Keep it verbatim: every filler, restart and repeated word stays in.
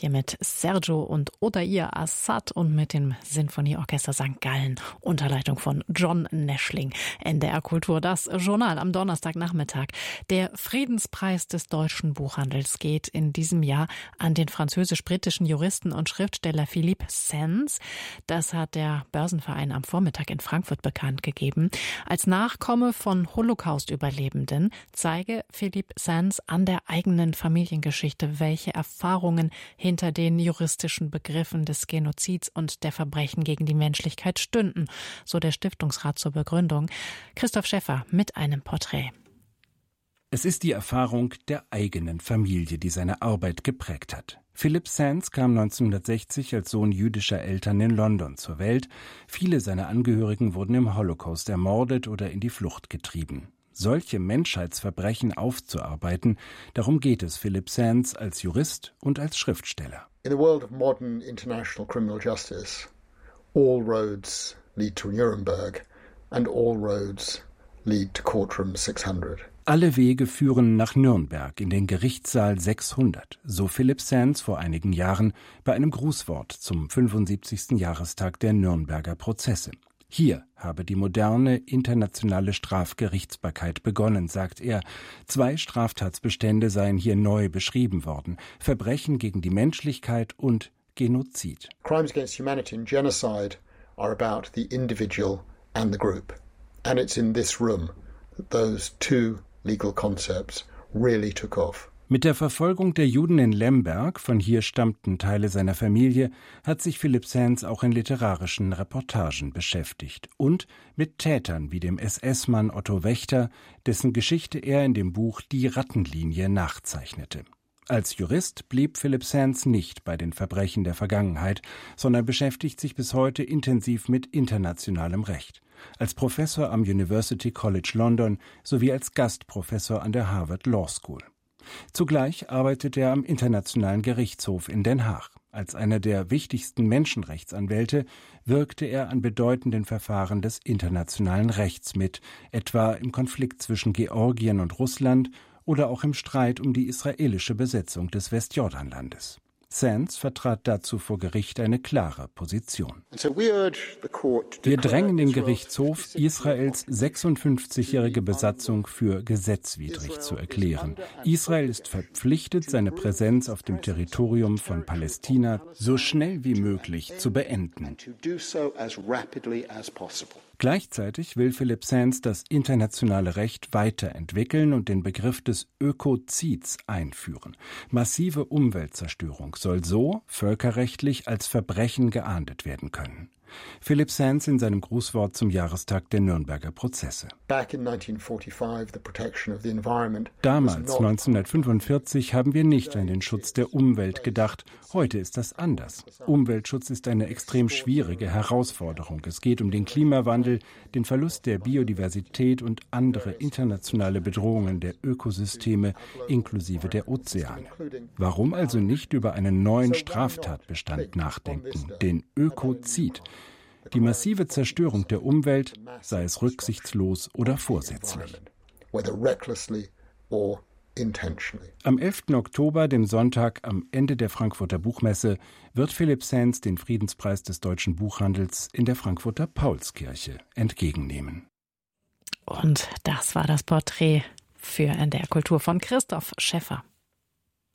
Hier mit Sergio und Odair Assad und mit dem Sinfonieorchester Sankt Gallen unter Leitung von John Neschling. N D R Kultur, das Journal am Donnerstagnachmittag. Der Friedenspreis des deutschen Buchhandels geht in diesem Jahr an den französisch-britischen Juristen und Schriftsteller Philippe Sands. Das hat der Börsenverein am Vormittag in Frankfurt bekannt gegeben. Als Nachkomme von Holocaust-Überlebenden zeige Philippe Sands an der eigenen Familiengeschichte, welche Erfahrungen hinter den juristischen Begriffen des Genozids und der Verbrechen gegen die Menschlichkeit stünden, so der Stiftungsrat zur Begründung. Christoph Schäffer mit einem Porträt. Es ist die Erfahrung der eigenen Familie, die seine Arbeit geprägt hat. Philippe Sands kam neunzehnhundertsechzig als Sohn jüdischer Eltern in London zur Welt. Viele seiner Angehörigen wurden im Holocaust ermordet oder in die Flucht getrieben. Solche Menschheitsverbrechen aufzuarbeiten, darum geht es Philippe Sands als Jurist und als Schriftsteller. In the world of modern international criminal justice, all roads lead to Nuremberg and all roads lead to Courtroom sechshundert. Alle Wege führen nach Nürnberg in den Gerichtssaal sechshundert, so Philippe Sands vor einigen Jahren bei einem Grußwort zum fünfundsiebzigsten Jahrestag der Nürnberger Prozesse. Hier habe die moderne internationale Strafgerichtsbarkeit begonnen, sagt er. Zwei Straftatsbestände seien hier neu beschrieben worden: Verbrechen gegen die Menschlichkeit und Genozid. Crimes against humanity and genocide are about the individual and the group. And it's in this room that those two legal concepts really took off. Mit der Verfolgung der Juden in Lemberg, von hier stammten Teile seiner Familie, hat sich Philippe Sands auch in literarischen Reportagen beschäftigt. Und mit Tätern wie dem S S-Mann Otto Wächter, dessen Geschichte er in dem Buch Die Rattenlinie nachzeichnete. Als Jurist blieb Philippe Sands nicht bei den Verbrechen der Vergangenheit, sondern beschäftigt sich bis heute intensiv mit internationalem Recht. Als Professor am University College London sowie als Gastprofessor an der Harvard Law School. Zugleich arbeitet er am Internationalen Gerichtshof in Den Haag. Als einer der wichtigsten Menschenrechtsanwälte wirkte er an bedeutenden Verfahren des internationalen Rechts mit, etwa im Konflikt zwischen Georgien und Russland oder auch im Streit um die israelische Besetzung des Westjordanlandes. Sands vertrat dazu vor Gericht eine klare Position. Wir drängen den Gerichtshof, Israels sechsundfünfzigjährige Besatzung für gesetzwidrig zu erklären. Israel ist verpflichtet, seine Präsenz auf dem Territorium von Palästina so schnell wie möglich zu beenden. Gleichzeitig will Philippe Sands das internationale Recht weiterentwickeln und den Begriff des Ökozids einführen. Massive Umweltzerstörung soll so völkerrechtlich als Verbrechen geahndet werden können. Philippe Sands in seinem Grußwort zum Jahrestag der Nürnberger Prozesse. Damals, neunzehnhundertfünfundvierzig, haben wir nicht an den Schutz der Umwelt gedacht. Heute ist das anders. Umweltschutz ist eine extrem schwierige Herausforderung. Es geht um den Klimawandel, den Verlust der Biodiversität und andere internationale Bedrohungen der Ökosysteme inklusive der Ozeane. Warum also nicht über einen neuen Straftatbestand nachdenken, den Ökozid? Die massive Zerstörung der Umwelt, sei es rücksichtslos oder vorsätzlich. Am elften Oktober, dem Sonntag am Ende der Frankfurter Buchmesse, wird Philippe Sands den Friedenspreis des deutschen Buchhandels in der Frankfurter Paulskirche entgegennehmen. Und das war das Porträt für N D R Kultur von Christoph Schäffer.